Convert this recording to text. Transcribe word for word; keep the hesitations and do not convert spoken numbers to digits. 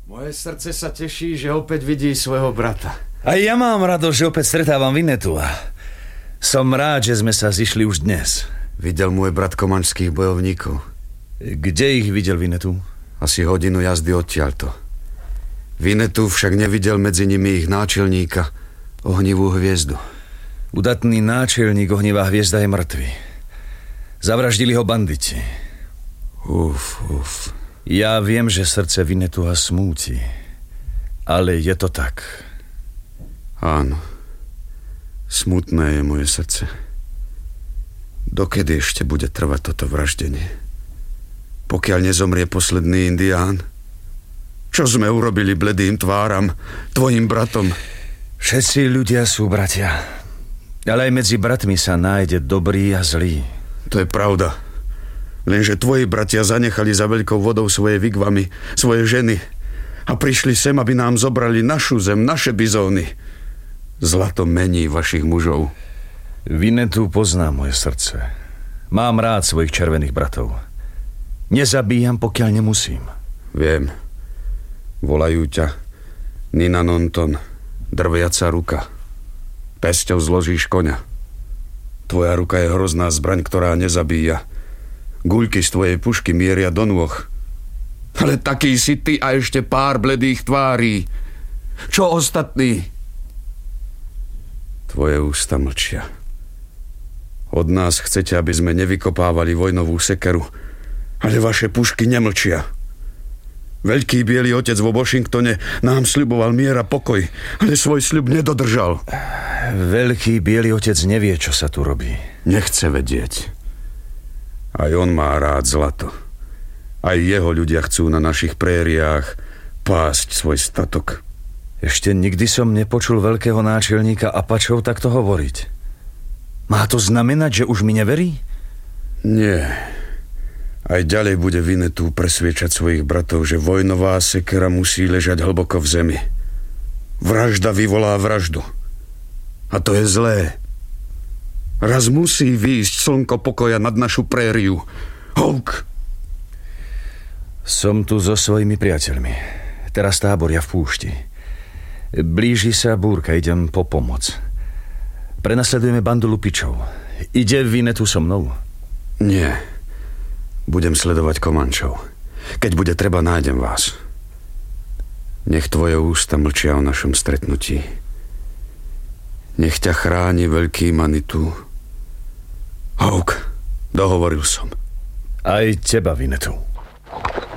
Moje srdce sa teší, že opäť vidí svojho brata. A ja mám radosť, že opäť stretávam Vinetu. Som rád, že sme sa zišli už dnes. Videl môj brat komančských bojovníkov. Kde ich videl Vinetu? Asi hodinu jazdy odtiaľto. Vinetu však nevidel medzi nimi ich náčelníka, Ohnivú hviezdu. Udatný náčelník Ohnivá hviezda je mŕtvy. Zavraždili ho banditi. Uf, uf. Ja viem, že srdce Vinetua smúti, ale je to tak. Áno. Smutné je moje srdce. Dokedy ešte bude trvať toto vraždenie? Pokiaľ nezomrie posledný indián? Čo sme urobili bledým tváram, tvojim bratom? Všetci ľudia sú bratia, ale aj medzi bratmi sa nájde dobrý a zlý. To je pravda. Lenže tvoji bratia zanechali za veľkou vodou svoje vigvamy, svoje ženy a prišli sem, aby nám zobrali našu zem, naše bizóny. Zlato mení vašich mužov. Vinetu pozná moje srdce. Mám rád svojich červených bratov. Nezabíjam, pokiaľ nemusím. Viem. Volajú ťa Nina Nonton, drviaca ruka. Pesťou zložíš koňa. Tvoja ruka je hrozná zbraň, ktorá nezabíja. Guľky z tvojej pušky mieria do nôh. Ale taký si ty a ešte pár bledých tvárí. Čo ostatní? Tvoje ústa mlčia. Od nás chcete, aby sme nevykopávali vojnovú sekeru, ale vaše pušky nemlčia. Veľký biely otec vo Washingtone nám sľuboval mier a pokoj, ale svoj sľub nedodržal. Veľký biely otec nevie, čo sa tu robí. Nechce vedieť. Aj on má rád zlato. Aj jeho ľudia chcú na našich prériách pásť svoj statok. Ešte nikdy som nepočul veľkého náčelníka Apačov takto hovoriť. Má to znamenať, že už mi neverí? Nie. Aj ďalej bude Vinetu presviečať svojich bratov, že vojnová sekera musí ležať hlboko v zemi. Vražda vyvolá vraždu. A to je zlé. Raz musí výjsť slnko pokoja nad našu prériu. Hawk! Som tu so svojimi priateľmi. Teraz táboria v púšti. Blíži sa búrka, idem po pomoc. Prenasledujeme bandu lupičov. Ide Vinetu so mnou? Nie. Budem sledovať Komančov. Keď bude treba, nájdem vás. Nech tvoje ústa mlčia o našom stretnutí. Nech ťa chráni veľký Manitu. Hawk, dohovoril som. Aj teba, Vinetu.